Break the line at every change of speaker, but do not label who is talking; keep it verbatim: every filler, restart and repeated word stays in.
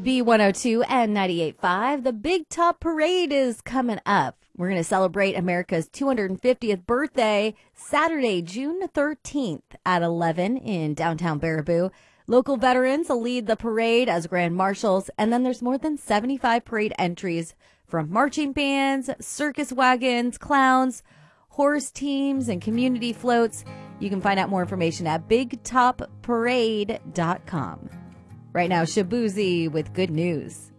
B one oh two and ninety-eight point five. The Big Top Parade is coming up. We're going to celebrate America's two hundred fiftieth birthday Saturday, June thirteenth at eleven in downtown Baraboo. Local veterans will lead the parade as grand marshals, and then there's more than seventy-five parade entries from marching bands, circus wagons, clowns, horse teams, and community floats. You can find out more information at big top parade dot com. Right now, Shabuzi with good news.